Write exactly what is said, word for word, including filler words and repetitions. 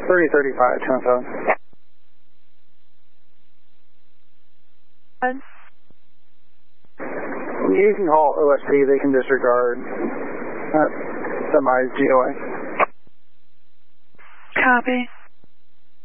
thirty thirty-five, ten seven. You can call O S P, they can disregard uh, semis G O A. Copy.